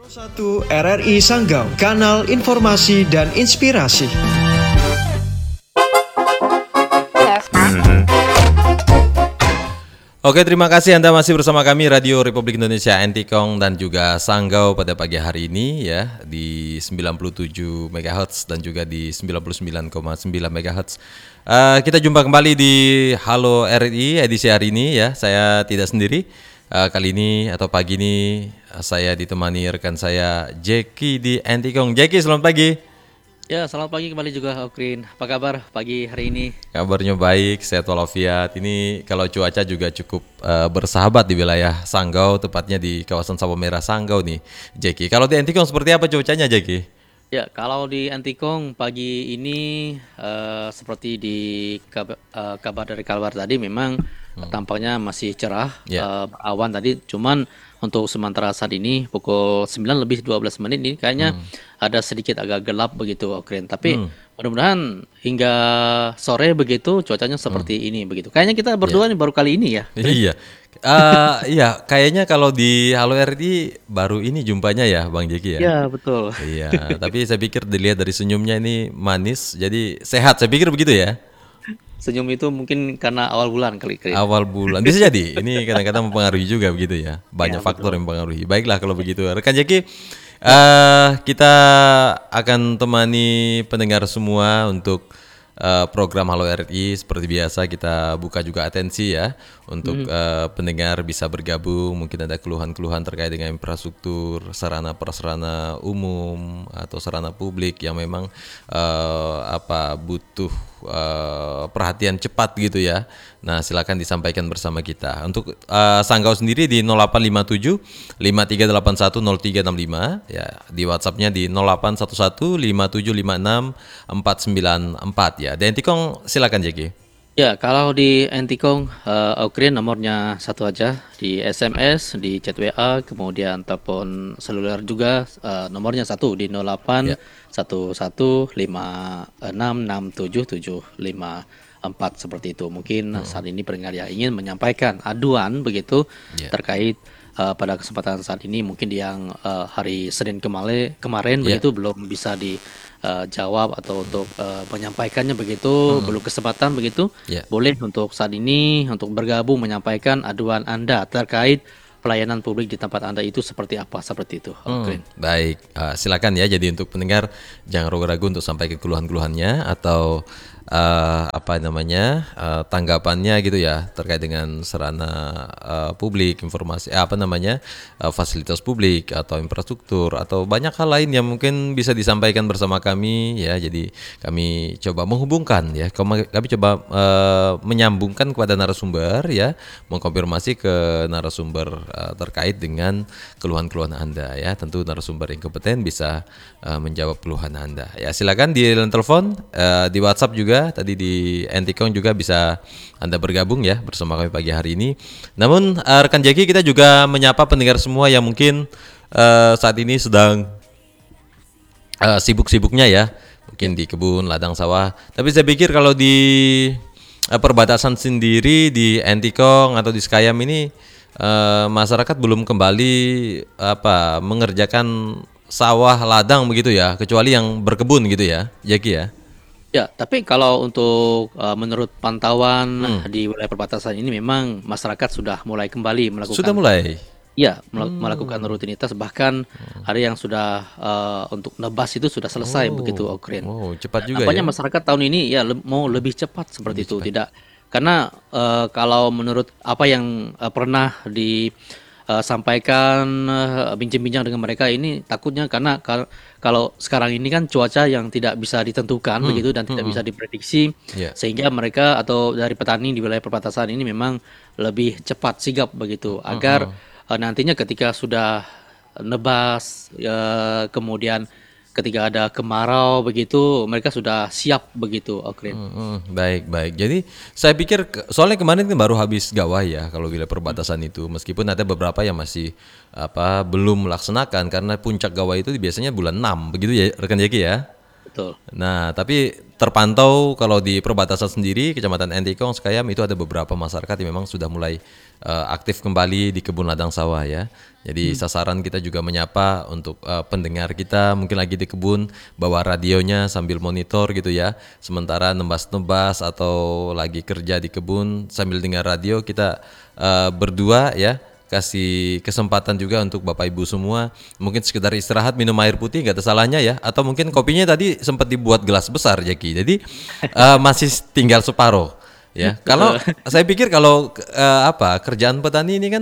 1 RRI Sanggau, kanal informasi dan inspirasi. Oke, terima kasih Anda masih bersama kami Radio Republik Indonesia Antikong dan juga Sanggau pada pagi hari ini ya di 97 MHz dan juga di 99,9 MHz. Kita jumpa kembali di Halo RRI edisi hari ini ya. Saya tidak sendiri. Kali ini atau pagi ini saya ditemani rekan saya Jeki di Antikong. Jeki, selamat pagi. Ya, selamat pagi kembali juga Okrin. Apa kabar pagi hari ini? Kabarnya baik, sehat walafiat. Ini kalau cuaca juga cukup bersahabat di wilayah Sanggau, tepatnya di kawasan Sawo Merah Sanggau nih, Jeki. Kalau di Antikong seperti apa cuacanya, Jeki? Ya, kalau di Antikong pagi ini seperti di kabar dari Kalbar tadi memang tampaknya masih cerah, awan tadi. Cuman untuk sementara saat ini pukul 9 lebih 12 menit ini kayaknya ada sedikit agak gelap begitu, Okrin. Tapi mudah-mudahan hingga sore begitu cuacanya seperti ini begitu. Kayaknya kita berdua nih baru kali ini ya. Iya. Iya, kayaknya kalau di Halo RRI baru ini jumpanya ya, Bang Jeki ya. Iya, betul. Iya, tapi saya pikir dilihat dari senyumnya ini manis, jadi sehat. Saya pikir begitu ya. Senyum itu mungkin karena awal bulan kali. Awal bulan, bisa jadi. Ini kadang-kadang mempengaruhi juga begitu ya. Banyak faktor yang mempengaruhi. Baiklah kalau begitu, rekan Jeki. Kita akan temani pendengar semua untuk program Halo RRI. Seperti biasa kita buka juga atensi ya untuk pendengar bisa bergabung. Mungkin ada keluhan-keluhan terkait dengan infrastruktur, sarana prasarana umum atau sarana publik yang memang butuh perhatian cepat gitu ya. Nah, silakan disampaikan bersama kita. Untuk Sanggau sendiri di 0857 5381 0365 ya, di WhatsApp-nya di 0811 5756 494 ya. Dan Antikong silakan Jeki. Ya, kalau di Antikong, Okrin nomornya satu aja, di SMS, di chat WA, kemudian telepon seluler juga, nomornya satu di 08 11 56 67 754 seperti itu. Mungkin saat ini pendengar yang ingin menyampaikan aduan begitu terkait pada kesempatan saat ini mungkin yang hari Senin kemarin begitu belum bisa dijawab atau untuk menyampaikannya begitu belum kesempatan begitu boleh untuk saat ini untuk bergabung menyampaikan aduan Anda terkait pelayanan publik di tempat Anda itu seperti apa seperti itu. Baik, silakan ya. Jadi untuk pendengar jangan ragu-ragu untuk sampaikan keluhan-keluhannya atau tanggapannya gitu ya terkait dengan sarana publik, informasi fasilitas publik atau infrastruktur atau banyak hal lain yang mungkin bisa disampaikan bersama kami ya. Jadi kami coba menghubungkan ya, kami coba menyambungkan kepada narasumber ya, mengkonfirmasi ke narasumber terkait dengan keluhan-keluhan Anda ya. Tentu narasumber yang kompeten bisa menjawab keluhan Anda. Ya, silakan di telepon, di WhatsApp juga. Tadi di Antikong juga bisa Anda bergabung ya bersama kami pagi hari ini. Namun rekan Jeki, kita juga menyapa pendengar semua yang mungkin saat ini sedang sibuk-sibuknya ya, mungkin di kebun, ladang sawah. Tapi saya pikir kalau di perbatasan sendiri di Antikong atau di Sekayam ini masyarakat belum kembali mengerjakan sawah ladang begitu ya, kecuali yang berkebun gitu ya, Jeki ya. Ya, tapi kalau untuk menurut pantauan di wilayah perbatasan ini memang masyarakat sudah mulai kembali melakukan. Sudah mulai. Ya, melakukan rutinitas, bahkan ada yang sudah untuk nebas itu sudah selesai begitu, Okrin. Oh, cepat juga Nampaknya ya. masyarakat tahun ini ya mau lebih cepat seperti itu, tidak karena kalau menurut apa yang pernah disampaikan bincang-bincang dengan mereka ini takutnya karena kalau sekarang ini kan cuaca yang tidak bisa ditentukan begitu dan tidak bisa diprediksi sehingga mereka atau dari petani di wilayah perbatasan ini memang lebih cepat sigap begitu agar nantinya ketika sudah nebas kemudian ketika ada kemarau begitu mereka sudah siap begitu, Okrin. Baik. Jadi saya pikir soalnya kemarin kan baru habis gawai ya kalau wilayah perbatasan itu, meskipun ada beberapa yang masih belum melaksanakan karena puncak gawai itu biasanya bulan 6 begitu ya rekan Jeki ya. betul. Nah, tapi terpantau kalau di perbatasan sendiri, Kecamatan Entikong, Sekayam itu ada beberapa masyarakat yang memang sudah mulai aktif kembali di kebun ladang sawah ya. Jadi sasaran kita juga menyapa untuk pendengar kita mungkin lagi di kebun, bawa radionya sambil monitor gitu ya. Sementara nebas-nebas atau lagi kerja di kebun sambil dengar radio, kita berdua ya kasih kesempatan juga untuk Bapak Ibu semua mungkin sekedar istirahat minum air putih nggak ada salahnya ya, atau mungkin kopinya tadi sempat dibuat gelas besar Jaki, jadi masih tinggal separuh ya. Kalau saya pikir kalau kerjaan petani ini kan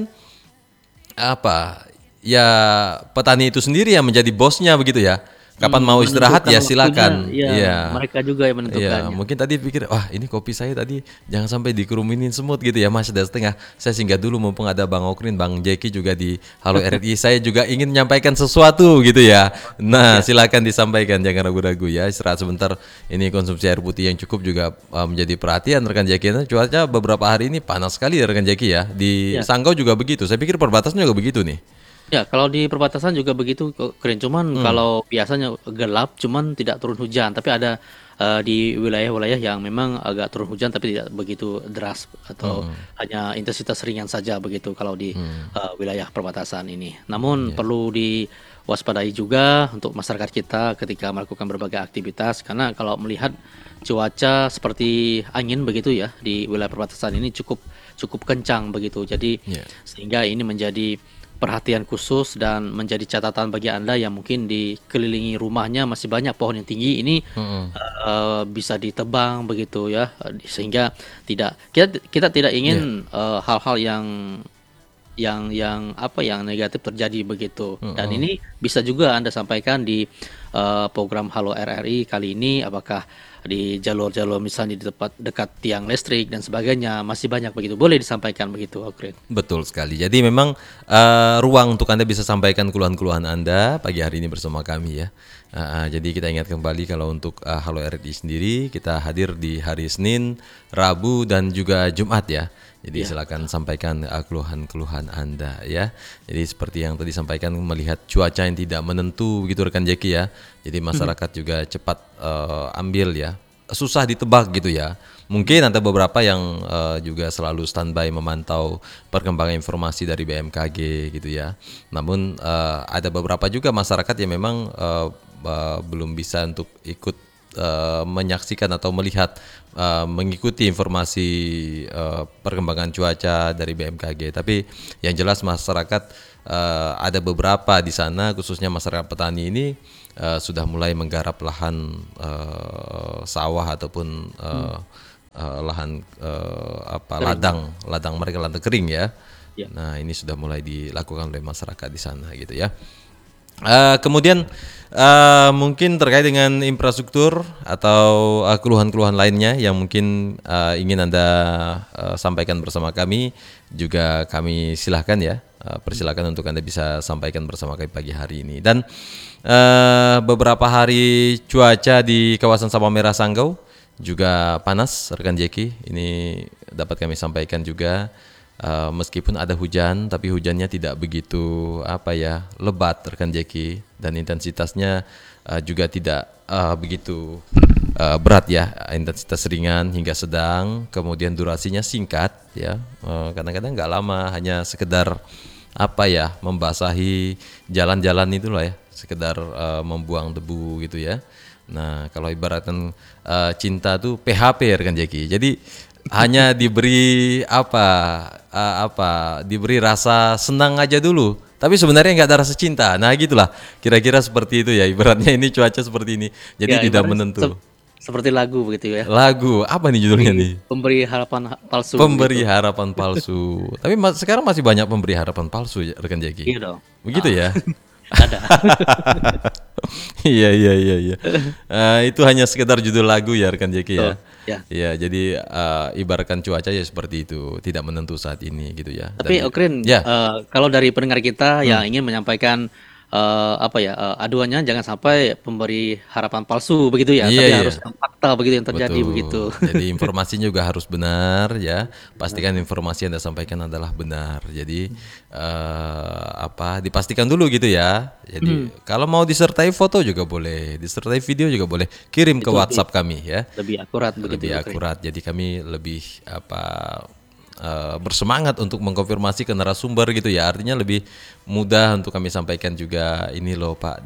ya petani itu sendiri yang menjadi bosnya begitu ya. Kapan mau istirahat ya silakan. Iya, mereka juga yang Iya, menentukannya. mungkin tadi pikir, wah ini kopi saya tadi jangan sampai dikeruminin semut gitu ya, Mas, sudah setengah. Saya singgah dulu mumpung ada Bang Okrin, Bang Jeki juga di Halo RRI. Saya juga ingin menyampaikan sesuatu gitu ya. Nah, silakan disampaikan, jangan ragu-ragu ya. Istirahat sebentar. Ini konsumsi air putih yang cukup juga menjadi perhatian rekan Jeki. Nah, cuaca beberapa hari ini panas sekali ya rekan Jeki ya. Di Sanggau juga begitu. Saya pikir perbatasan juga begitu nih. Ya, kalau di perbatasan juga begitu keren. Cuman kalau biasanya gelap, cuman tidak turun hujan. Tapi ada di wilayah-wilayah yang memang agak turun hujan, tapi tidak begitu deras atau hanya intensitas ringan saja begitu kalau di wilayah perbatasan ini. Namun perlu diwaspadai juga untuk masyarakat kita ketika melakukan berbagai aktivitas, karena kalau melihat cuaca seperti angin begitu ya di wilayah perbatasan ini cukup kencang begitu. Jadi sehingga ini menjadi perhatian khusus dan menjadi catatan bagi Anda yang mungkin dikelilingi rumahnya masih banyak pohon yang tinggi ini bisa ditebang begitu ya, sehingga kita tidak ingin hal-hal yang negatif terjadi begitu. Dan ini bisa juga Anda sampaikan di program Halo RRI kali ini, apakah di jalur-jalur misalnya di dekat tiang listrik dan sebagainya masih banyak begitu, boleh disampaikan begitu, Okrin. Betul sekali. Jadi memang ruang untuk Anda bisa sampaikan keluhan-keluhan Anda pagi hari ini bersama kami ya. Jadi kita ingat kembali kalau untuk Halo RRI sendiri kita hadir di hari Senin, Rabu dan juga Jumat ya. Jadi silakan sampaikan keluhan-keluhan Anda ya. Jadi seperti yang tadi sampaikan, melihat cuaca yang tidak menentu begitu rekan Jeki ya. Jadi masyarakat juga cepat ambil ya. Susah ditebak gitu ya. Mungkin ada beberapa yang juga selalu standby memantau perkembangan informasi dari BMKG gitu ya. Namun ada beberapa juga masyarakat yang memang belum bisa untuk ikut menyaksikan atau melihat mengikuti informasi perkembangan cuaca dari BMKG. Tapi yang jelas masyarakat ada beberapa di sana khususnya masyarakat petani ini sudah mulai menggarap lahan sawah ataupun lahan ladang mereka, ladang kering ya. Nah, ini sudah mulai dilakukan oleh masyarakat di sana gitu ya. Kemudian mungkin terkait dengan infrastruktur atau keluhan-keluhan lainnya yang mungkin ingin Anda sampaikan bersama kami, juga kami silahkan ya, persilakan untuk Anda bisa sampaikan bersama kami pagi hari ini. Dan beberapa hari cuaca di kawasan Sabang Merah Sanggau juga panas rekan Jeki, ini dapat kami sampaikan juga. Meskipun ada hujan, tapi hujannya tidak begitu lebat rekan Jeki, dan intensitasnya juga tidak begitu berat ya, intensitas ringan hingga sedang, kemudian durasinya singkat ya, kadang-kadang nggak lama, hanya sekedar membasahi jalan-jalan itulah ya, sekedar membuang debu gitu ya. Nah, kalau ibaratkan cinta tuh PHP rekan Jeki, jadi hanya diberi diberi rasa senang aja dulu, tapi sebenarnya nggak ada rasa cinta. Nah gitulah, kira-kira seperti itu ya, ibaratnya ini cuaca seperti ini, jadi tidak menentu. Seperti lagu begitu ya. Lagu apa nih judulnya nih? Pemberi harapan palsu. Pemberi harapan palsu. Tapi sekarang masih banyak pemberi harapan palsu rekan Jeki. Iya dong. Begitu ya. Ada. Iya. Itu hanya sekedar judul lagu ya rekan Jeki ya. Ya, jadi ibaratkan cuaca ya seperti itu, tidak menentu saat ini gitu ya. Tapi Okrin, kalau dari pendengar kita yang ingin menyampaikan aduannya jangan sampai memberi harapan palsu begitu ya, Iya, tapi iya. harus yang fakta begitu yang terjadi begitu. Betul. Jadi informasinya juga harus benar ya. Pastikan informasi yang Anda sampaikan adalah benar. Jadi dipastikan dulu gitu ya. Jadi kalau mau disertai foto juga boleh, disertai video juga boleh. Kirim ke Itu WhatsApp kami ya. lebih akurat begitu Lebih ya, Krin. akurat. Jadi kami lebih bersemangat untuk mengkonfirmasi ke narasumber gitu ya. Artinya lebih mudah untuk kami sampaikan juga ini loh Pak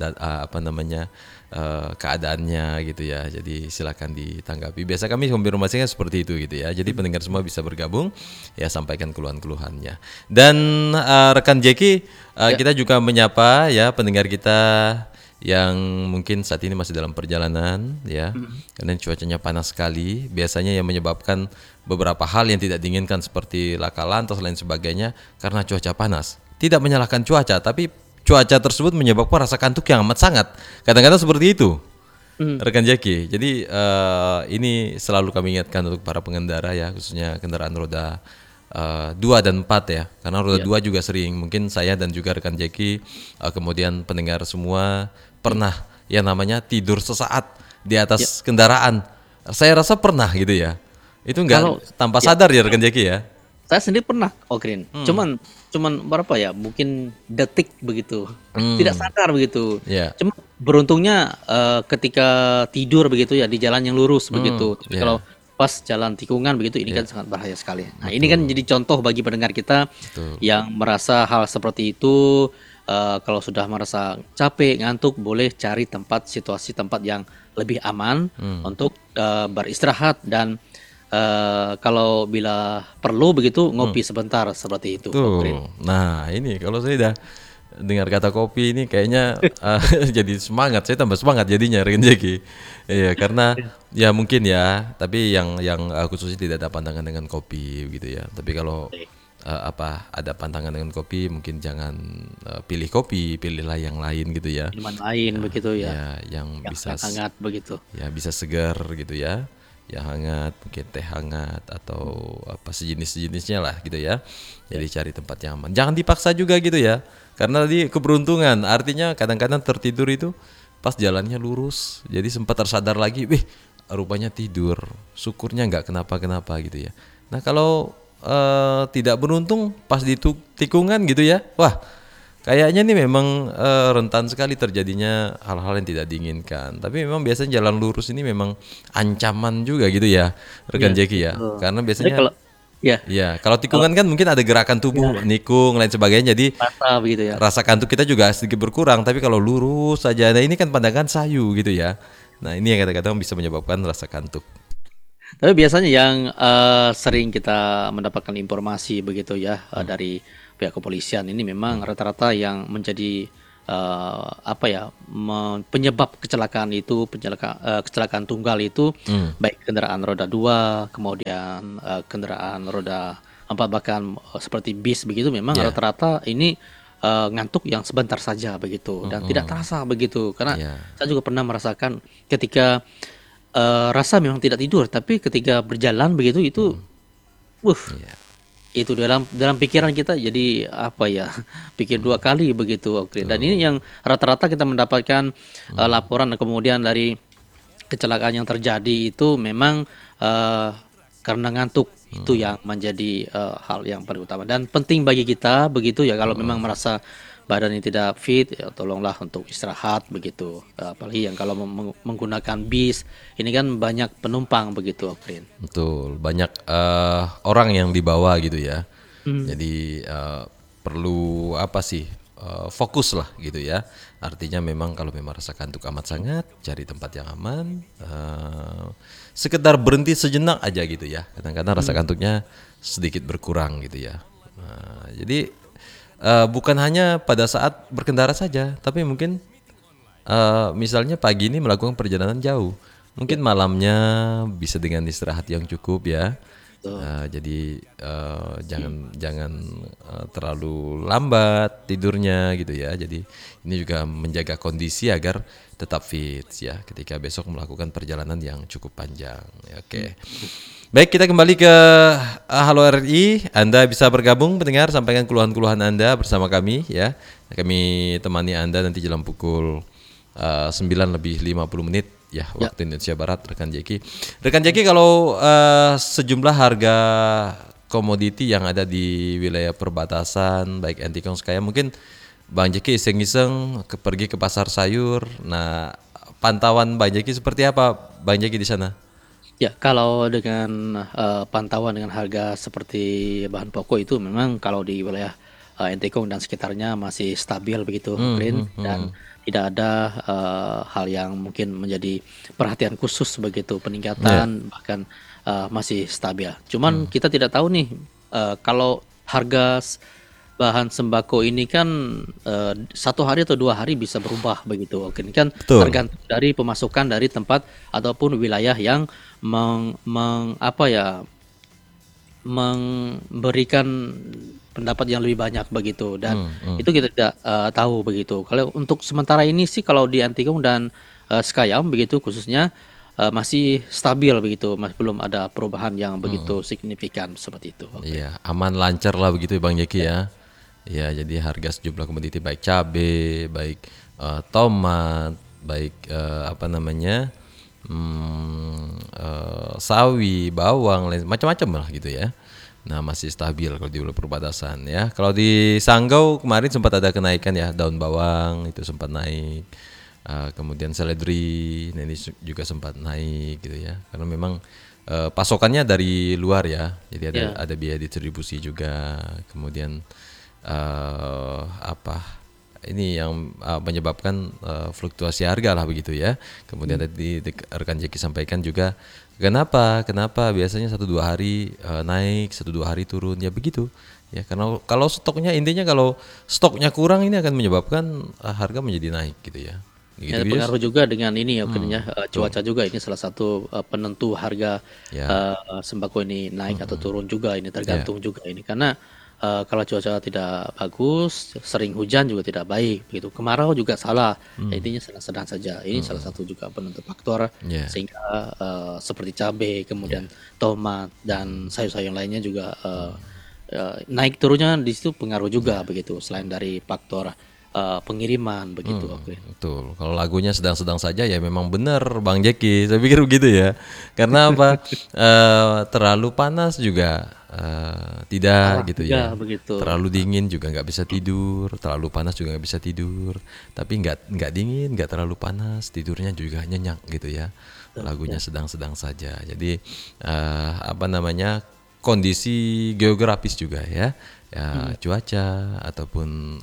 keadaannya gitu ya. Jadi silakan ditanggapi. Biasa kami konfirmasinya seperti itu gitu ya. Jadi pendengar semua bisa bergabung ya, sampaikan keluhan-keluhannya. Dan rekan Jeki, kita juga menyapa ya pendengar kita yang mungkin saat ini masih dalam perjalanan ya, karena cuacanya panas sekali. Biasanya yang menyebabkan beberapa hal yang tidak diinginkan seperti laka lantas lain sebagainya karena cuaca panas. Tidak menyalahkan cuaca, tapi cuaca tersebut menyebabkan rasa kantuk yang amat sangat. Kadang-kadang seperti itu, rekan Jaki. Jadi ini selalu kami ingatkan untuk para pengendara ya, khususnya kendaraan roda 2 dan 4 ya, karena roda 2 juga sering, mungkin saya dan juga rekan Jeki, kemudian pendengar semua pernah yang namanya tidur sesaat di atas kendaraan. Saya rasa pernah gitu ya. Itu enggak tanpa sadar ya rekan Jeki ya. Saya sendiri pernah, Krin. Cuman berapa ya? Mungkin detik begitu. Tidak sadar begitu. Ya. Cuma beruntungnya ketika tidur begitu ya di jalan yang lurus begitu. Tapi kalau pas jalan tikungan begitu ini kan sangat bahaya sekali. Nah, ini kan jadi contoh bagi pendengar kita yang merasa hal seperti itu. Kalau sudah merasa capek, ngantuk, boleh cari situasi tempat yang lebih aman untuk beristirahat dan kalau bila perlu begitu ngopi sebentar seperti itu. Tuh. Nah, ini kalau saya udah dengar kata kopi ini kayaknya jadi semangat. Saya tambah semangat jadinya rekan Jeki. Iya, karena ya mungkin ya, tapi yang khususnya tidak ada pandangan dengan kopi gitu ya. Tapi kalau ada pantangan dengan kopi, mungkin jangan pilih kopi, pilihlah yang lain gitu ya. Minuman lain begitu ya. Ya, yang bisa hangat begitu. ya bisa segar gitu ya. Ya hangat, mungkin teh hangat atau apa sejenisnya lah gitu ya. Jadi cari tempat yang aman. Jangan dipaksa juga gitu ya. Karena tadi keberuntungan, artinya kadang-kadang tertidur itu pas jalannya lurus. Jadi sempat tersadar lagi, rupanya tidur. Syukurnya nggak kenapa-kenapa gitu ya. Nah kalau tidak beruntung pas di tikungan gitu ya, wah kayaknya nih memang rentan sekali terjadinya hal-hal yang tidak diinginkan. Tapi memang biasanya jalan lurus ini memang ancaman juga gitu ya, rekan Jeki ya. Karena biasanya kalau tikungan kan mungkin ada gerakan tubuh, nikung lain sebagainya. Jadi begitu ya. Rasa kantuk kita juga sedikit berkurang. Tapi kalau lurus saja, nah ini kan pandangan sayu gitu ya. Nah ini yang kadang-kadang bisa menyebabkan rasa kantuk. Tapi biasanya yang sering kita mendapatkan informasi begitu ya dari pihak kepolisian ini memang rata-rata yang menjadi penyebab kecelakaan itu, kecelakaan tunggal itu baik kendaraan roda 2, kemudian kendaraan roda 4 bahkan seperti bis begitu memang rata-rata ini ngantuk yang sebentar saja begitu dan tidak terasa begitu karena saya juga pernah merasakan ketika rasa memang tidak tidur, tapi ketika berjalan begitu itu, itu dalam pikiran kita jadi pikir 2 kali begitu, Dan ini yang rata-rata kita mendapatkan laporan kemudian dari kecelakaan yang terjadi itu memang karena ngantuk itu yang menjadi hal yang paling utama dan penting bagi kita begitu ya kalau memang merasa badan yang tidak fit ya tolonglah untuk istirahat begitu, apalagi yang kalau menggunakan bis ini kan banyak penumpang begitu, Krin. Betul, banyak orang yang dibawa gitu ya. Jadi perlu fokus lah gitu ya. Artinya memang kalau memang rasa kantuk amat sangat, cari tempat yang aman, sekedar berhenti sejenak aja gitu ya. Kadang-kadang rasa kantuknya sedikit berkurang gitu ya. Jadi bukan hanya pada saat berkendara saja, tapi mungkin misalnya pagi ini melakukan perjalanan jauh, mungkin malamnya bisa dengan istirahat yang cukup ya, Jadi jangan jangan terlalu lambat tidurnya gitu ya. Jadi ini juga menjaga kondisi agar tetap fit ya ketika besok melakukan perjalanan yang cukup panjang. Oke. Baik, kita kembali ke Halo RRI. Anda bisa bergabung pendengar, sampaikan keluhan-keluhan Anda bersama kami ya. Kami temani Anda nanti dalam pukul 9:50 ya waktu Indonesia Barat, rekan Jeki. Rekan Jeki, kalau sejumlah harga komoditi yang ada di wilayah perbatasan baik Entikong Sekaya, mungkin Bang Jeki iseng-iseng pergi ke pasar sayur. Nah, pantauan Bang Jeki seperti apa Bang Jeki di sana? Ya, kalau dengan pantauan dengan harga seperti bahan pokok itu memang kalau di wilayah Entikong dan sekitarnya masih stabil begitu, Green, dan tidak ada hal yang mungkin menjadi perhatian khusus begitu peningkatan, bahkan masih stabil. Cuman kita tidak tahu nih kalau harga bahan sembako ini kan 1 hari atau 2 hari bisa berubah begitu. Oke, ini kan tergantung dari pemasukan dari tempat ataupun wilayah yang memberikan pendapat yang lebih banyak begitu, dan itu kita tidak tahu begitu. Kalau untuk sementara ini sih kalau di Antigong dan Sekayam begitu khususnya masih stabil begitu, belum ada perubahan yang begitu signifikan seperti itu. Iya, aman lancar lah begitu Bang Jeki ya. Ya, jadi harga sejumlah komoditi baik cabai, baik tomat, baik sawi, bawang, macam-macam lah gitu ya. Nah, masih stabil kalau di wilayah perbatasan ya. Kalau di Sanggau kemarin sempat ada kenaikan ya, daun bawang itu sempat naik. Kemudian seledri, nah ini juga sempat naik gitu ya. Karena memang pasokannya dari luar ya. Jadi ada biaya distribusi juga. Kemudian ini yang menyebabkan fluktuasi harga lah begitu ya. Kemudian tadi rekan Jeki sampaikan juga kenapa biasanya 1-2 hari naik, 1-2 hari turun ya begitu ya. Karena kalau stoknya, intinya kalau stoknya kurang ini akan menyebabkan harga menjadi naik gitu ya. Gitu, ya, pengaruh juga dengan ini ya, cuaca juga ini salah satu penentu harga sembako ini naik atau turun juga, ini tergantung juga ini karena kalau cuaca tidak bagus, sering hujan juga tidak baik begitu. Kemarau juga salah. Intinya sedang-sedang saja. Ini salah satu juga penentu faktor sehingga seperti cabai, kemudian tomat dan sayur-sayur lainnya juga naik turunnya di situ pengaruh juga begitu. Selain dari faktor pengiriman begitu. Betul. Kalau lagunya sedang-sedang saja ya memang benar Bang Jeki. Saya pikir begitu ya. Karena apa? Terlalu panas juga tidak gitu ya. Begitu. Terlalu dingin juga nggak bisa tidur. Terlalu panas juga nggak bisa tidur. Tapi nggak dingin, nggak terlalu panas, tidurnya juga nyenyak gitu ya. Lagunya sedang-sedang saja. Jadi kondisi geografis juga ya. Cuaca ataupun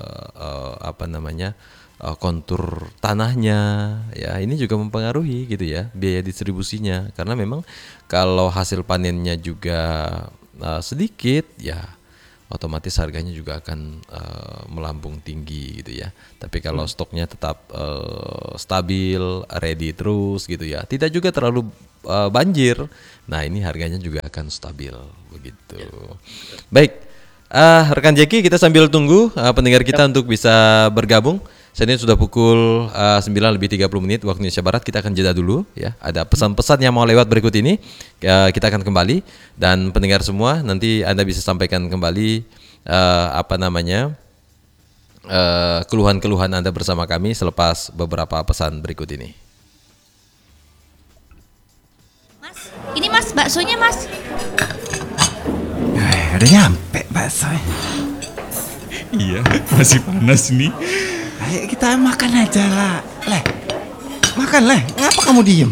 kontur tanahnya ya, ini juga mempengaruhi gitu ya biaya distribusinya, karena memang kalau hasil panennya juga sedikit ya otomatis harganya juga akan melambung tinggi gitu ya. Tapi kalau stoknya tetap stabil, ready terus gitu ya, tidak juga terlalu banjir, nah ini harganya juga akan stabil begitu. Baik. Rekan Jeki, kita sambil tunggu pendengar kita untuk bisa bergabung. Saat ini sudah pukul 9:30 waktu Indonesia Barat. Kita akan jeda dulu ya. Ada pesan-pesan yang mau lewat berikut ini. Kita akan kembali, dan pendengar semua nanti Anda bisa sampaikan kembali keluhan-keluhan Anda bersama kami selepas beberapa pesan berikut ini. Mas, ini Mas, baksonya Mas. Udah nyampe bakso. Iya, masih panas nih. Ayo kita makan aja lah. Makan leh. Ngapa kamu diem?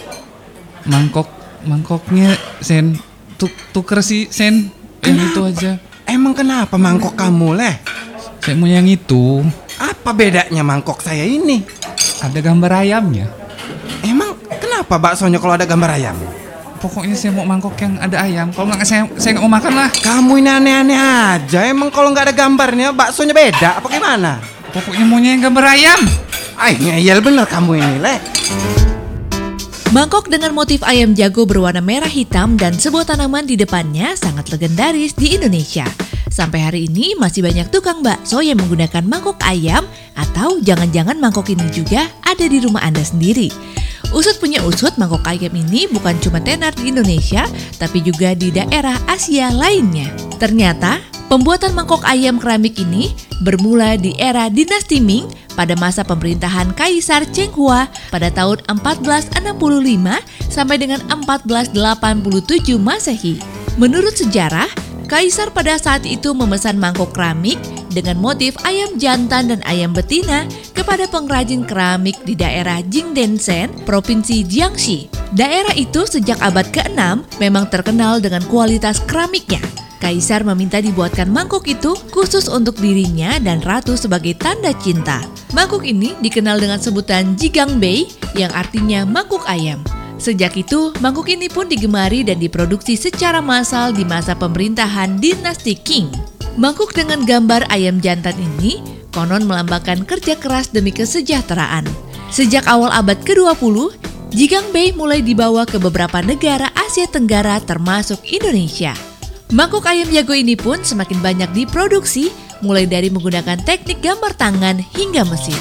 Mangkoknya Sen, tuker sih Sen. Yang itu aja. Emang kenapa mangkok kamu leh? Saya mau yang itu. Apa bedanya mangkok saya ini? Ada gambar ayamnya. Emang kenapa baksonya kalau ada gambar ayam? Pokoknya saya mau mangkok yang ada ayam. Kalau nggak saya nggak mau makan lah. Kamu ini aneh-aneh aja. Emang kalau nggak ada gambarnya baksonya beda apa gimana? Pokoknya maunya yang gambar ayam. Ngeyel bener kamu ini leh. Mangkok dengan motif ayam jago berwarna merah hitam dan sebuah tanaman di depannya sangat legendaris di Indonesia. Sampai hari ini masih banyak tukang bakso yang menggunakan mangkok ayam, atau jangan-jangan mangkok ini juga ada di rumah Anda sendiri. Usut punya usut, mangkok ayam ini bukan cuma tenar di Indonesia, tapi juga di daerah Asia lainnya. Ternyata, pembuatan mangkok ayam keramik ini bermula di era dinasti Ming pada masa pemerintahan Kaisar Cheng Hua pada tahun 1465 sampai dengan 1487 Masehi. Menurut sejarah, Kaisar pada saat itu memesan mangkok keramik dengan motif ayam jantan dan ayam betina kepada pengrajin keramik di daerah Jingdenshen, Provinsi Jiangxi. Daerah itu sejak abad ke-6 memang terkenal dengan kualitas keramiknya. Kaisar meminta dibuatkan mangkok itu khusus untuk dirinya dan ratu sebagai tanda cinta. Mangkok ini dikenal dengan sebutan Jigangbei yang artinya mangkok ayam. Sejak itu, mangkuk ini pun digemari dan diproduksi secara massal di masa pemerintahan dinasti Qing. Mangkuk dengan gambar ayam jantan ini konon melambangkan kerja keras demi kesejahteraan. Sejak awal abad ke-20, Jigangbei mulai dibawa ke beberapa negara Asia Tenggara termasuk Indonesia. Mangkuk ayam jago ini pun semakin banyak diproduksi, mulai dari menggunakan teknik gambar tangan hingga mesin.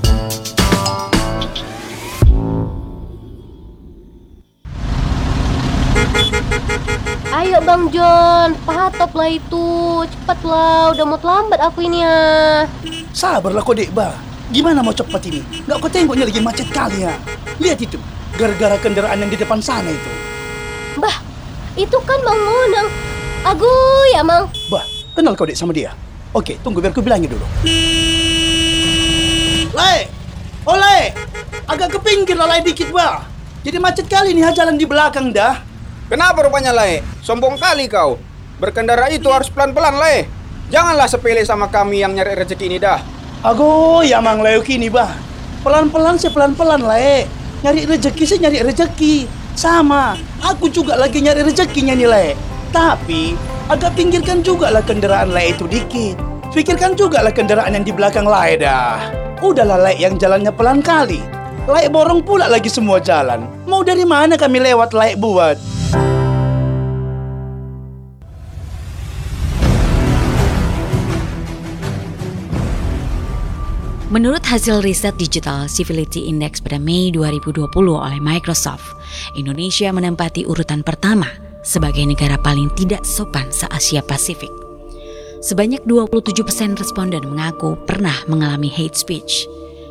Ayo Bang John, patop lah itu. Cepatlah, udah mau terlambat aku ini ya. Sabarlah kau dek bah. Gimana mau cepat ini? Nggak kau tengoknya lagi macet kali ya. Lihat itu, gara-gara kendaraan yang di depan sana itu. Bah, itu kan Bang Monang. Agu ya Mang. Bah, kenal kau dek sama dia? Oke, tunggu biar ku bilangin dulu. Lai, oleh, agak ke pinggir lah Lai dikit bah. Jadi macet kali nih jalan di belakang dah. Kenapa rupanya, Lai? Sombong kali kau. Berkendara itu harus pelan-pelan, Lai. Janganlah sepele sama kami yang nyari rezeki ini dah. Ago, ya Mang Leo kini, bah. Pelan-pelan sih pelan-pelan, Lai. Nyari rezeki sih nyari rezeki. Sama, aku juga lagi nyari rezekinya nih, Lai. Tapi, agak pinggirkan juga lah kendaraan Lai itu dikit. Pikirkan juga lah kendaraan yang di belakang Lai dah. Udahlah, Lai yang jalannya pelan kali. Lai borong pula lagi semua jalan. Mau dari mana kami lewat Lai buat? Menurut hasil riset Digital Civility Index pada Mei 2020 oleh Microsoft, Indonesia menempati urutan pertama sebagai negara paling tidak sopan se-Asia Pasifik. Sebanyak 27% responden mengaku pernah mengalami hate speech.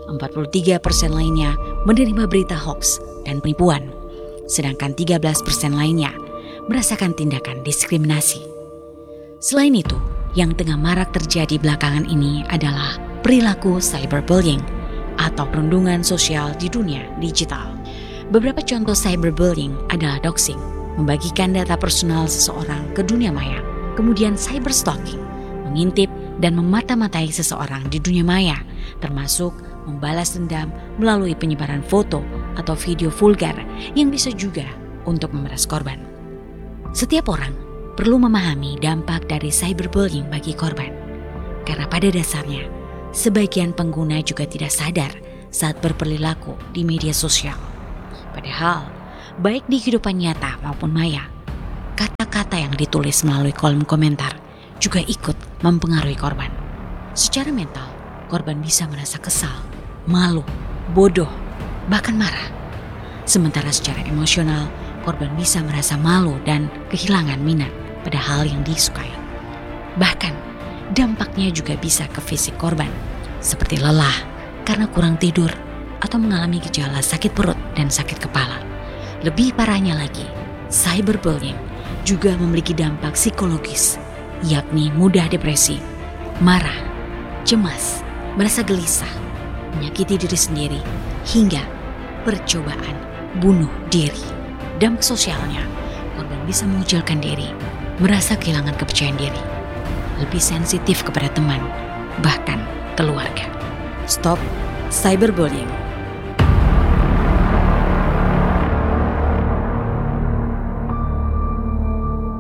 43% lainnya menerima berita hoax dan penipuan. Sedangkan 13% lainnya merasakan tindakan diskriminasi. Selain itu, yang tengah marak terjadi belakangan ini adalah perilaku cyberbullying atau perundungan sosial di dunia digital. Beberapa contoh cyberbullying adalah doxing, membagikan data personal seseorang ke dunia maya, kemudian cyberstalking, mengintip dan memata-matai seseorang di dunia maya, termasuk membalas dendam melalui penyebaran foto atau video vulgar yang bisa juga untuk memeras korban. Setiap orang perlu memahami dampak dari cyberbullying bagi korban, karena pada dasarnya sebagian pengguna juga tidak sadar saat berperilaku di media sosial. Padahal, baik di kehidupan nyata maupun maya, kata-kata yang ditulis melalui kolom komentar juga ikut mempengaruhi korban. Secara mental, korban bisa merasa kesal, malu, bodoh, bahkan marah. Sementara secara emosional, korban bisa merasa malu dan kehilangan minat pada hal yang disukai. Bahkan, dampaknya juga bisa ke fisik korban, seperti lelah karena kurang tidur atau mengalami gejala sakit perut dan sakit kepala. Lebih parahnya lagi, cyberbullying juga memiliki dampak psikologis, yakni mudah depresi, marah, cemas, merasa gelisah, menyakiti diri sendiri, hingga percobaan bunuh diri. Dampak sosialnya, korban bisa mengucilkan diri, merasa kehilangan kepercayaan diri, lebih sensitif kepada teman, bahkan keluarga. Stop cyberbullying.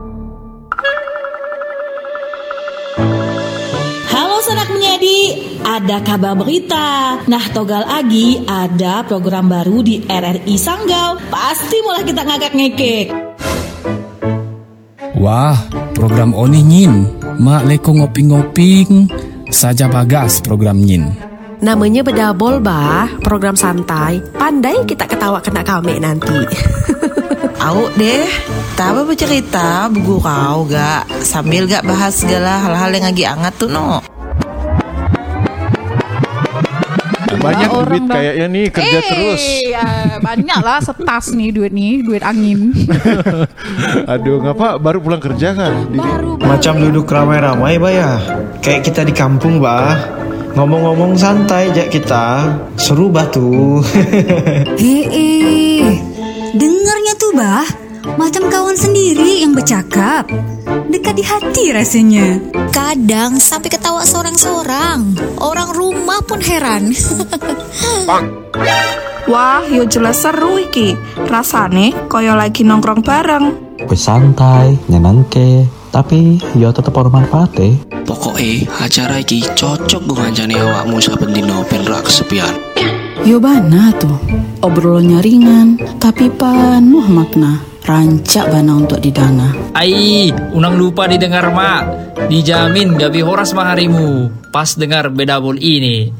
Halo Sanak Menyadi, ada kabar berita. Nah, Togal Agi ada program baru di RRI Sanggau. Pasti mulai kita ngakak-ngekek. Wah, program Oni Nyin. Mak leko ngoping-ngoping. Saja bagas program Nyin. Namanya bedabol bah, program santai. Pandai kita ketawa kena kami nanti. Au deh, taba bercerita begurau gak sambil gak bahas segala hal-hal yang lagi hangat tuh no. Banyak duit kayaknya nih kerja terus. Banyak lah setas nih, duit angin. Aduh, ngapa baru pulang kerja kan? Macam duduk ramai-ramai bah ya. Kayak kita di kampung bah. Ngomong-ngomong santai aja kita. Seru bah tuh. Dengarnya tuh bah, macam kawan sendiri yang bercakap. Dekat di hati rasanya. Kadang sampai ketawa sorang-sorang. Orang rumah pun heran. Wah, yo jelas seru iki. Rasane koyo lagi nongkrong bareng. Santai, nyenengke, tapi yo tetep bermanfaat deh. Pokoknya acara iki cocok ngancani awakmu saben dino ben ra kesepian. Yo bana tuh, obrolannya ringan, tapi penuh makna. Rancak bana untuk didana. Ai, unang lupa didengar mak. Dijamin gabi horas maharimu pas dengar bedabol ini.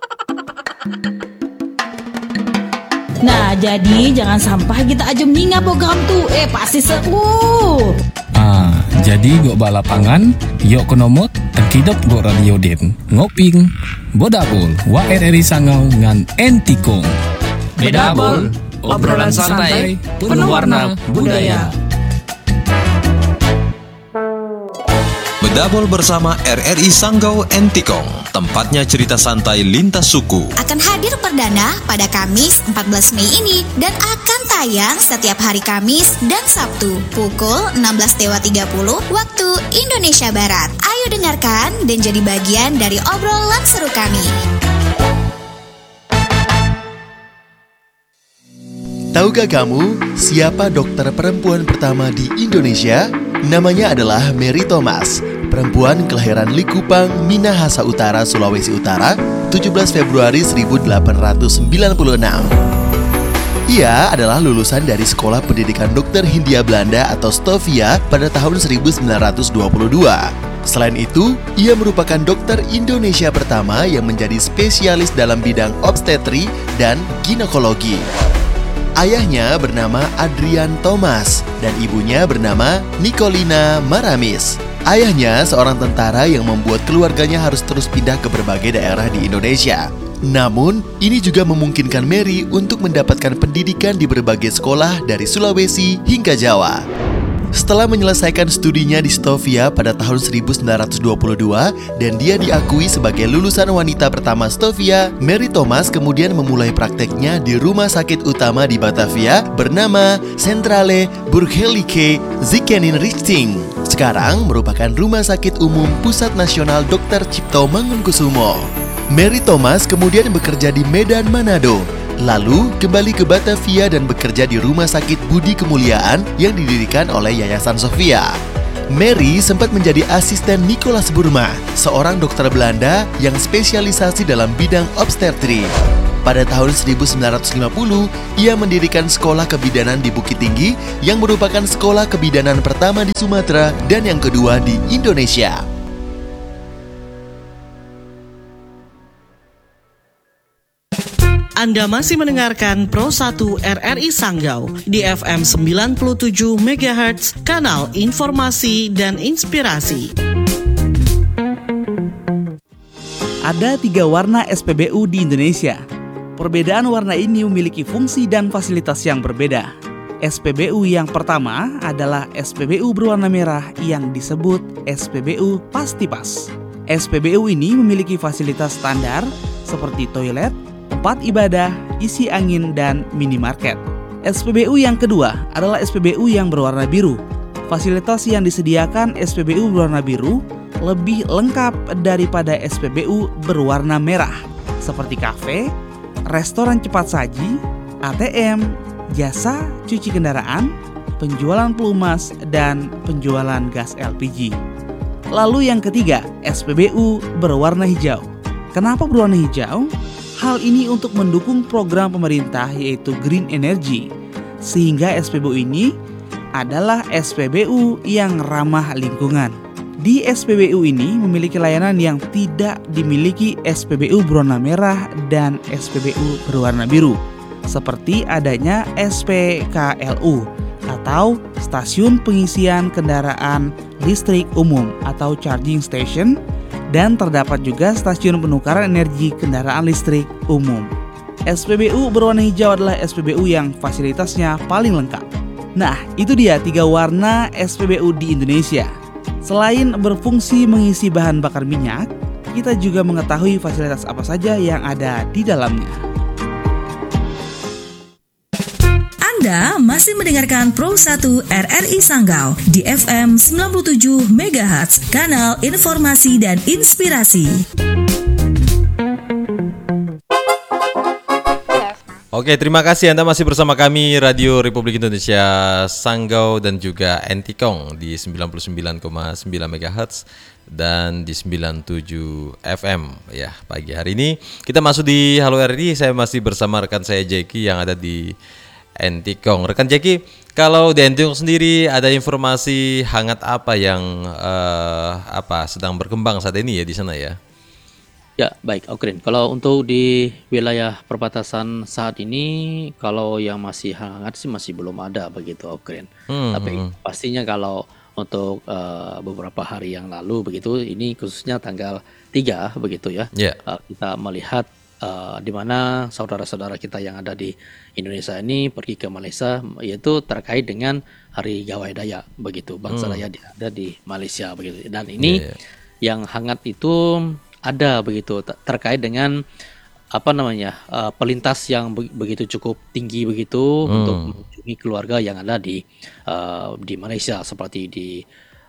Nah, jadi jangan sampai kita aja meninggal program tuh. Pasti seru. Jadi gok balapangan, yuk konomot, terkidop gok radio den. Ngoping, bodabol, wa RRI Sanggau ngan Entikong. Bedabol, obrolan santai, penuh warna budaya. Bedabol bersama RRI Sanggau Entikong, tempatnya cerita santai lintas suku. Akan hadir perdana pada Kamis 14 Mei ini dan akan tayang setiap hari Kamis dan Sabtu pukul 16.30 waktu Indonesia Barat. Ayo dengarkan dan jadi bagian dari obrolan seru kami. Tahukah kamu siapa dokter perempuan pertama di Indonesia? Namanya adalah Mary Thomas, perempuan kelahiran Likupang, Minahasa Utara, Sulawesi Utara, 17 Februari 1896. Ia adalah lulusan dari Sekolah Pendidikan Dokter Hindia Belanda atau Stovia pada tahun 1922. Selain itu, ia merupakan dokter Indonesia pertama yang menjadi spesialis dalam bidang obstetri dan ginekologi. Ayahnya bernama Adrian Thomas dan ibunya bernama Nicolina Maramis. Ayahnya seorang tentara yang membuat keluarganya harus terus pindah ke berbagai daerah di Indonesia. Namun, ini juga memungkinkan Mary untuk mendapatkan pendidikan di berbagai sekolah dari Sulawesi hingga Jawa. Setelah menyelesaikan studinya di Stovia pada tahun 1922 dan dia diakui sebagai lulusan wanita pertama Stovia, Mary Thomas kemudian memulai prakteknya di rumah sakit utama di Batavia bernama Centrale Burgerlijke Ziekenhuis. Sekarang merupakan Rumah Sakit Umum Pusat Nasional Dr. Cipto Mangunkusumo. Mary Thomas kemudian bekerja di Medan, Manado. Lalu kembali ke Batavia dan bekerja di Rumah Sakit Budi Kemuliaan yang didirikan oleh Yayasan Sofia. Mary sempat menjadi asisten Nicolaas Burma, seorang dokter Belanda yang spesialisasi dalam bidang obstetri. Pada tahun 1950, ia mendirikan sekolah kebidanan di Bukit Tinggi yang merupakan sekolah kebidanan pertama di Sumatera dan yang kedua di Indonesia. Anda masih mendengarkan Pro 1 RRI Sanggau di FM 97 MHz, kanal informasi dan inspirasi. Ada 3 warna SPBU di Indonesia. Perbedaan warna ini memiliki fungsi dan fasilitas yang berbeda. SPBU yang pertama adalah SPBU berwarna merah yang disebut SPBU Pastipas. SPBU ini memiliki fasilitas standar seperti toilet, tempat ibadah, isi angin, dan minimarket. SPBU yang kedua adalah SPBU yang berwarna biru. Fasilitas yang disediakan SPBU berwarna biru lebih lengkap daripada SPBU berwarna merah, seperti kafe, restoran cepat saji, ATM, jasa cuci kendaraan, penjualan pelumas, dan penjualan gas LPG. Lalu yang ketiga, SPBU berwarna hijau. Kenapa berwarna hijau? Hal ini untuk mendukung program pemerintah yaitu Green Energy, sehingga SPBU ini adalah SPBU yang ramah lingkungan. Di SPBU ini memiliki layanan yang tidak dimiliki SPBU berwarna merah dan SPBU berwarna biru, seperti adanya SPKLU atau Stasiun Pengisian Kendaraan Listrik Umum atau Charging Station, dan terdapat juga Stasiun Penukaran Energi Kendaraan Listrik Umum. SPBU berwarna hijau adalah SPBU yang fasilitasnya paling lengkap. Nah, itu dia 3 warna SPBU di Indonesia. Selain berfungsi mengisi bahan bakar minyak, kita juga mengetahui fasilitas apa saja yang ada di dalamnya. Anda masih mendengarkan Pro 1 RRI Sanggau di FM 97 MHz, kanal informasi dan inspirasi. Oke, terima kasih Anda masih bersama kami Radio Republik Indonesia Sanggau dan juga Entikong di 99,9 MHz dan di 97 FM ya. Pagi hari ini kita masuk di Halo RRI, saya masih bersama rekan saya Jeki yang ada di Entikong. Rekan Jeki, kalau di Entikong sendiri ada informasi hangat apa yang sedang berkembang saat ini ya di sana ya? Ya, baik, Okrin. Kalau untuk di wilayah perbatasan saat ini, kalau yang masih hangat sih masih belum ada begitu, Okrin. Tapi pastinya kalau untuk beberapa hari yang lalu begitu, ini khususnya tanggal 3 begitu ya, kita melihat di mana saudara-saudara kita yang ada di Indonesia ini pergi ke Malaysia, yaitu terkait dengan Hari Gawai Dayak begitu, bangsa Dayak ada di Malaysia begitu. Dan ini yang hangat itu ada begitu terkait dengan pelintas yang begitu cukup tinggi begitu untuk mengunjungi keluarga yang ada di Malaysia, seperti di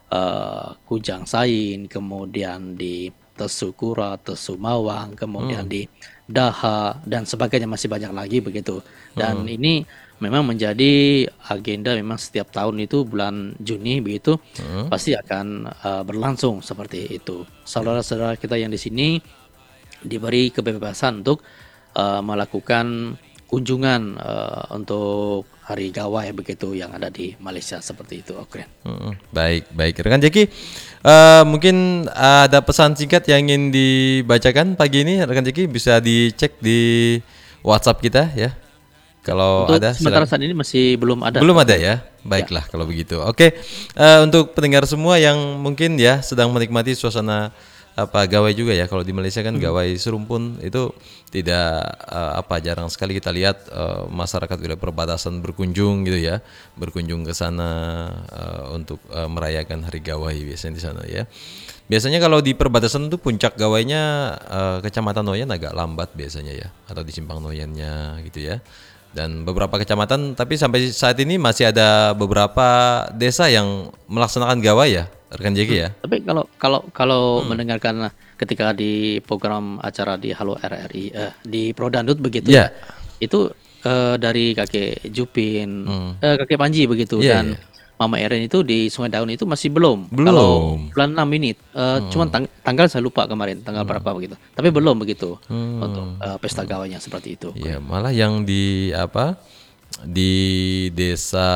Kujang Sain, kemudian di Tesu Kura, Tesu Mawang, kemudian di Daha dan sebagainya, masih banyak lagi begitu. Dan ini memang menjadi agenda, memang setiap tahun itu bulan Juni begitu pasti akan berlangsung seperti itu. Saudara-saudara kita yang di sini diberi kebebasan untuk melakukan kunjungan untuk Hari Gawai begitu yang ada di Malaysia seperti itu. Oke. Baik. Rekan Jeki, mungkin ada pesan singkat yang ingin dibacakan pagi ini, rekan Jeki bisa dicek di WhatsApp kita ya. Kalau untuk ada, sementara saat ini masih belum ada. Belum ada ya. Baiklah kalau begitu. Oke. Untuk pendengar semua yang mungkin ya sedang menikmati suasana gawai juga ya. Kalau di Malaysia kan gawai serumpun itu tidak jarang sekali kita lihat masyarakat wilayah perbatasan berkunjung gitu ya. Berkunjung ke sana untuk merayakan Hari Gawai biasanya di sana ya. Biasanya kalau di perbatasan itu puncak gawainya Kecamatan Noyan agak lambat biasanya ya, atau di Simpang Noyannya gitu ya. Dan beberapa kecamatan, tapi sampai saat ini masih ada beberapa desa yang melaksanakan gawai ya, rekan Jeki ya. Tapi kalau mendengarkan ketika di program acara di Halo RRI di Pro Dandut begitu ya, itu dari kakek Jupin, kakek Panji begitu dan Mama Erin itu di Sungai Daun itu masih belum. Kalau bulan 6 ini cuma tanggal saya lupa kemarin tanggal berapa begitu. Tapi belum begitu untuk pesta gawainya seperti itu. Ya, malah yang di di desa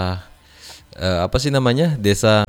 desa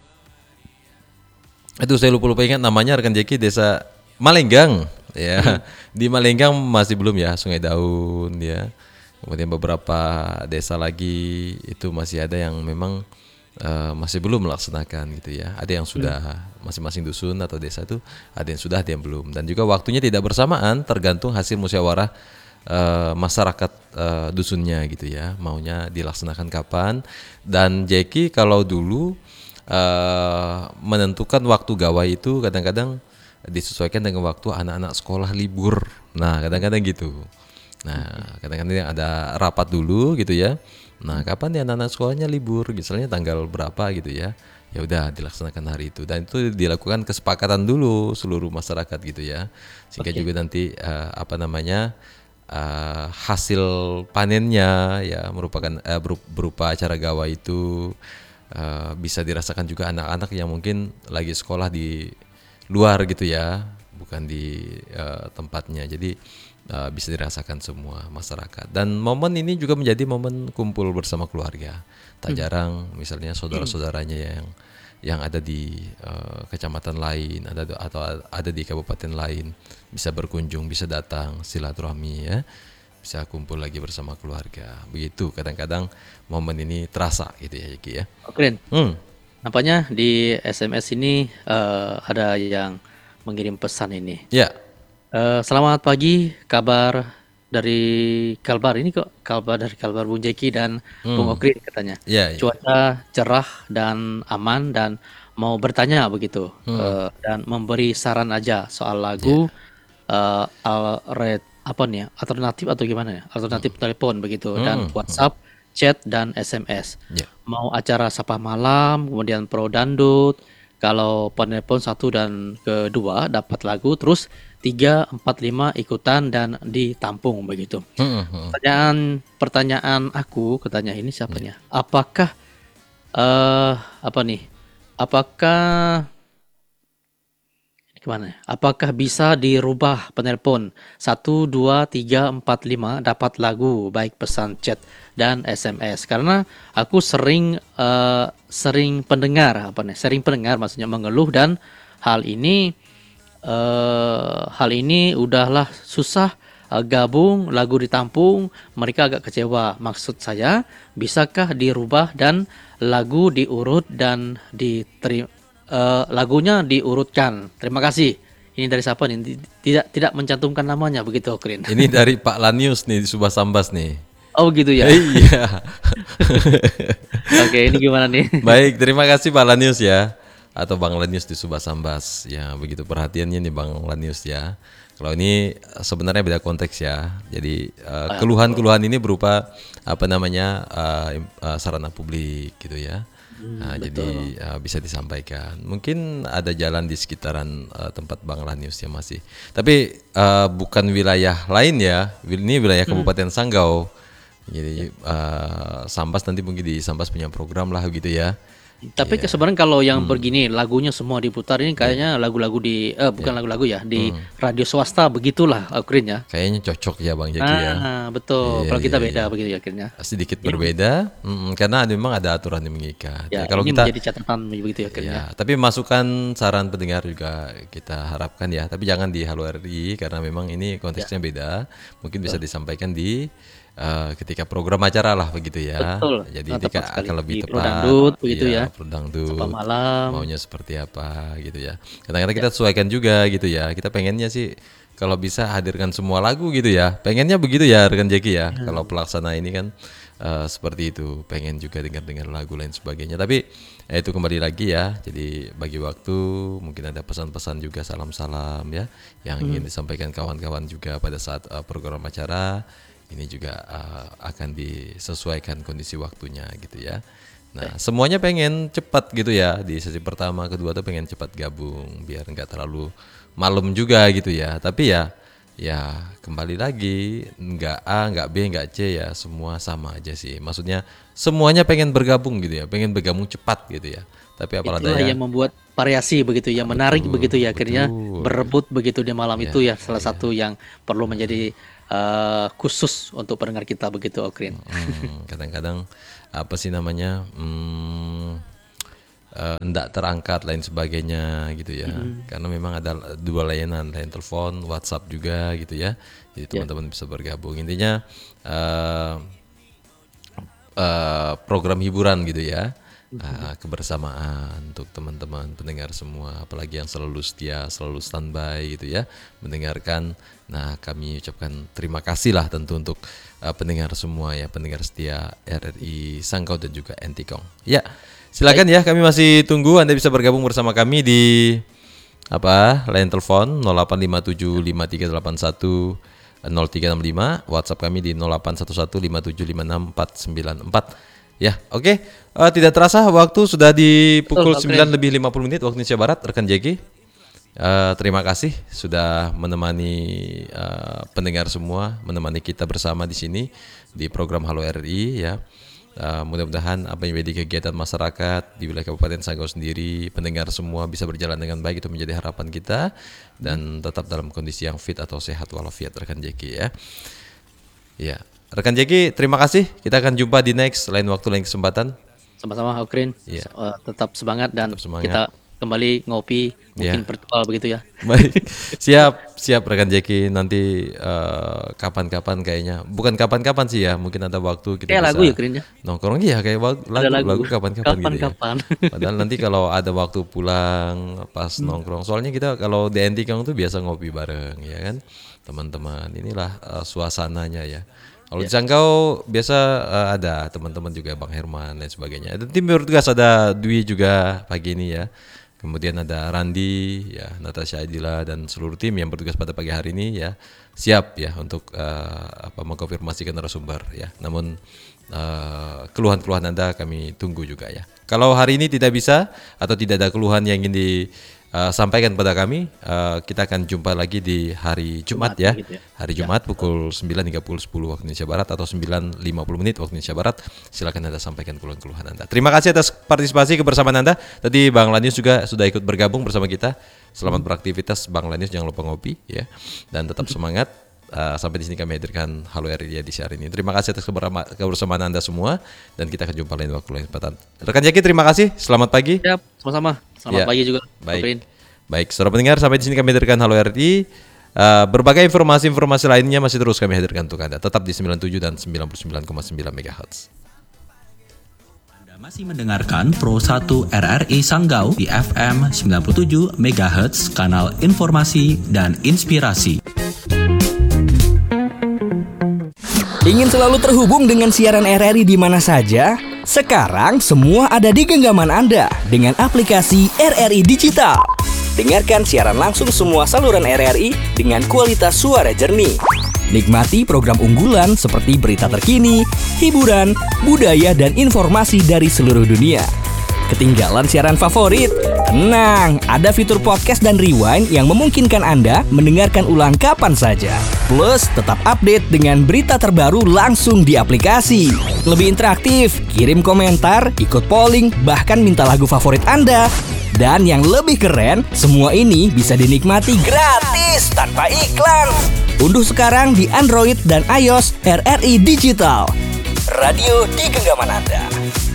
itu saya lupa ingat namanya rekan Jeki, desa Malenggang ya. Di Malenggang masih belum ya, Sungai Daun ya. Kemudian beberapa desa lagi itu masih ada yang memang masih belum melaksanakan gitu ya. Ada yang sudah, masing-masing dusun atau desa itu ada yang sudah, ada yang belum. Dan juga waktunya tidak bersamaan, tergantung hasil musyawarah masyarakat dusunnya gitu ya. Maunya dilaksanakan kapan. Dan Jeki kalau dulu menentukan waktu gawai itu kadang-kadang disesuaikan dengan waktu anak-anak sekolah libur. Nah kadang-kadang gitu. Nah, kadang-kadang ada rapat dulu gitu ya. Nah, kapan nih anak-anak sekolahnya libur? Misalnya tanggal berapa gitu ya. Ya udah dilaksanakan hari itu. Dan itu dilakukan kesepakatan dulu seluruh masyarakat gitu ya. Sehingga juga nanti hasil panennya ya merupakan berupa acara gawai itu bisa dirasakan juga anak-anak yang mungkin lagi sekolah di luar gitu ya. bukan di tempatnya. Jadi bisa dirasakan semua masyarakat. Dan momen ini juga menjadi momen kumpul bersama keluarga. Tak jarang misalnya saudara-saudaranya yang ada di kecamatan lain atau ada di kabupaten lain bisa berkunjung, bisa datang silaturahmi ya, bisa kumpul lagi bersama keluarga. Begitu kadang-kadang momen ini terasa gitu ya Jeki ya. Oke. Nampaknya di SMS ini ada yang mengirim pesan ini. Ya. Selamat pagi, kabar dari Kalbar ini kok, kabar dari Kalbar Bung Jeki dan Bung Okrin katanya. Ya. Cuaca cerah dan aman dan mau bertanya begitu dan memberi saran aja soal lagu alternatif atau gimana ya? Alternatif telepon begitu dan WhatsApp, chat dan SMS. Mau acara sapa malam, kemudian pro dangdut. Kalau penelpon 1 dan kedua dapat lagu, terus 3, 4, 5 ikutan dan ditampung begitu. Pertanyaan aku katanya ini siapanya? Apakah Apakah bisa dirubah penelpon 1, 2, 3, 4, 5 dapat lagu baik pesan chat dan SMS? Karena aku sering pendengar maksudnya mengeluh dan hal ini udahlah susah gabung lagu ditampung, mereka agak kecewa. Maksud saya, bisakah dirubah dan lagu diurut dan lagunya diurutkan? Terima kasih. Ini dari siapa nih? Tidak mencantumkan namanya begitu, Okrin. Ini dari Pak Lanius nih di Subah Sambas nih. Oh gitu ya. Iya. Oke, ini gimana nih? Baik, terima kasih Pak Lanius ya. Atau Bang Lanius di Subah Sambas. Ya, begitu perhatiannya nih Bang Lanius ya. Kalau ini sebenarnya beda konteks ya. Jadi keluhan-keluhan ini berupa sarana publik gitu ya. Jadi bisa disampaikan. Mungkin ada jalan di sekitaran tempat Bang Lanius ya masih. Tapi bukan wilayah lain ya. Ini wilayah Kabupaten Sanggau. Jadi Sambas nanti mungkin di Sambas punya program lah gitu ya. Tapi sebenarnya kalau yang begini lagunya semua diputar ini kayaknya lagu-lagu di bukan lagu-lagu ya di radio swasta begitulah Okrin ya. Kayaknya cocok ya Bang Jeki ya. Betul. Kalau kita beda begitu ya akhirnya. Sedikit berbeda karena memang ada aturan yang mengikat. Ya, kalau ini kita menjadi catatan begitu ya akhirnya. Ya, tapi masukan saran pendengar juga kita harapkan ya. Tapi jangan di Halo RI karena memang ini konteksnya beda. Mungkin bisa disampaikan di ketika program acara lah begitu ya. Betul. Jadi ketika akan lebih tepat. Dangdut begitu ya. Dangdut. Sapa malam. Maunya seperti apa gitu ya. Kadang-kadang kita sesuaikan juga gitu ya. Kita pengennya sih kalau bisa hadirkan semua lagu gitu ya. Pengennya begitu ya rekan Jeki ya. Kalau pelaksana ini kan seperti itu. Pengen juga dengar-dengar lagu lain sebagainya. Tapi itu kembali lagi ya. Jadi bagi waktu mungkin ada pesan-pesan juga salam-salam ya yang ingin disampaikan kawan-kawan juga pada saat program acara. Ini juga akan disesuaikan kondisi waktunya gitu ya. Nah semuanya pengen cepat gitu ya. Di sesi pertama, kedua tuh pengen cepat gabung biar nggak terlalu malam juga gitu ya. Tapi ya kembali lagi nggak A, nggak B, nggak C ya. Semua sama aja sih. Maksudnya semuanya pengen bergabung gitu ya. Pengen bergabung cepat gitu ya. Tapi apalagi itulah yang membuat variasi begitu ya, menarik begitu ya akhirnya berebut begitu di malam itu ya. Salah satu yang perlu menjadi khusus untuk pendengar kita begitu Okrin. Kadang-kadang apa sih namanya enggak terangkat lain sebagainya gitu ya. Karena memang ada dua layanan telepon, WhatsApp juga gitu ya. Jadi teman-teman bisa bergabung. Intinya program hiburan gitu ya. Kebersamaan untuk teman-teman pendengar semua, apalagi yang selalu setia, selalu standby gitu ya mendengarkan. Nah kami ucapkan terima kasih lah tentu untuk pendengar semua ya, pendengar setia RRI Sanggau dan juga Entikong. Ya silakan ya, kami masih tunggu Anda bisa bergabung bersama kami di line telepon 08575381 0365, WhatsApp kami di 081157564494. Ya, oke. Tidak terasa waktu sudah di pukul 9:50 waktu Indonesia Barat, rekan Jeki. Terima kasih sudah menemani pendengar semua, menemani kita bersama di sini di program Halo RI ya. Mudah-mudahan apa yang menjadi kegiatan masyarakat di wilayah Kabupaten Sanggau sendiri, pendengar semua bisa berjalan dengan baik, itu menjadi harapan kita, dan tetap dalam kondisi yang fit atau sehat walafiat, rekan Jeki ya. Ya, rekan Jeki, terima kasih. Kita akan jumpa di next lain waktu, lain kesempatan. Sama-sama Ukrin, tetap semangat dan kita kembali ngopi, mungkin virtual begitu ya. Baik, siap rekan Jeki. Nanti kapan-kapan kayaknya, bukan kapan-kapan sih ya, mungkin ada waktu kita kayak bisa lagu ya Krin ya? Nongkrong ya, kayak lagu kapan-kapan gitu ya. Padahal nanti kalau ada waktu pulang pas nongkrong, soalnya kita kalau di Entikong tuh biasa ngopi bareng ya kan, teman-teman. Inilah suasananya ya. Kalau di Sanggau biasa ada teman-teman juga, Bang Herman dan sebagainya. Ada tim bertugas, ada Dwi juga pagi ini ya. Kemudian ada Randi, ya, Natasha Adila dan seluruh tim yang bertugas pada pagi hari ini ya, siap ya untuk mengkonfirmasi ke narasumber ya. Namun keluhan-keluhan Anda kami tunggu juga ya. Kalau hari ini tidak bisa atau tidak ada keluhan yang ingin disampaikan pada kami, kita akan jumpa lagi di hari Jumat ya. Hari Jumat pukul 9 hingga pukul 10 waktu Indonesia Barat atau 9.50 waktu Indonesia Barat. Silakan Anda sampaikan keluhan-keluhan Anda. Terima kasih atas partisipasi kebersamaan Anda. Tadi Bang Lanius juga sudah ikut bergabung bersama kita. Selamat beraktivitas Bang Lanius, jangan lupa ngopi ya. Dan tetap semangat. Sampai di sini kami hadirkan Halo RRI edisi hari ini. Terima kasih atas kebersamaan Anda semua, dan kita akan jumpa lain waktu, lain kesempatan. Rekan Jeki, terima kasih. Selamat pagi. Siap, sama-sama. Selamat pagi juga. Baik, saudara pendengar, sampai di sini kami hadirkan Halo RRI. Berbagai informasi lainnya masih terus kami hadirkan untuk Anda. Tetap di 97 dan 99,9 MHz. Anda masih mendengarkan Pro 1 RRI Sanggau di FM 97 MHz, kanal informasi dan inspirasi. Ingin selalu terhubung dengan siaran RRI di mana saja? Sekarang semua ada di genggaman Anda dengan aplikasi RRI Digital. Dengarkan siaran langsung semua saluran RRI dengan kualitas suara jernih. Nikmati program unggulan seperti berita terkini, hiburan, budaya, dan informasi dari seluruh dunia. Ketinggalan siaran favorit? Tenang, ada fitur podcast dan rewind yang memungkinkan Anda mendengarkan ulang kapan saja. Plus, tetap update dengan berita terbaru langsung di aplikasi. Lebih interaktif, kirim komentar, ikut polling, bahkan minta lagu favorit Anda. Dan yang lebih keren, semua ini bisa dinikmati gratis tanpa iklan. Unduh sekarang di Android dan iOS RRI Digital. Radio di genggaman Anda.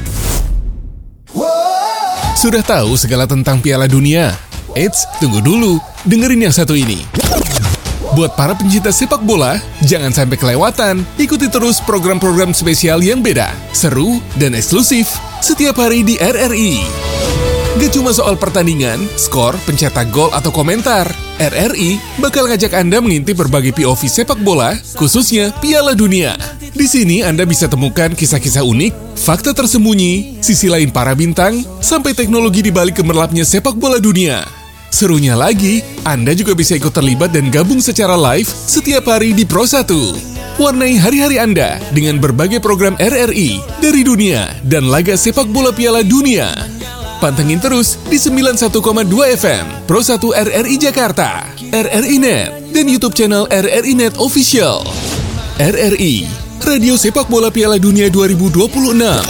Sudah tahu segala tentang Piala Dunia? Eits, tunggu dulu, dengerin yang satu ini. Buat para pencinta sepak bola, jangan sampai kelewatan. Ikuti terus program-program spesial yang beda, seru, dan eksklusif setiap hari di RRI. Gak cuma soal pertandingan, skor, pencetak gol, atau komentar. RRI bakal ngajak Anda mengintip berbagai POV sepak bola, khususnya Piala Dunia. Di sini Anda bisa temukan kisah-kisah unik, fakta tersembunyi, sisi lain para bintang, sampai teknologi di balik gemerlapnya sepak bola dunia. Serunya lagi, Anda juga bisa ikut terlibat dan gabung secara live setiap hari di Pro 1. Warnai hari-hari Anda dengan berbagai program RRI dari dunia dan laga sepak bola Piala Dunia. Pantengin terus di 91,2 FM, Pro 1 RRI Jakarta, RRI Net, dan YouTube channel RRI Net Official. RRI, Radio Sepak Bola Piala Dunia 2026.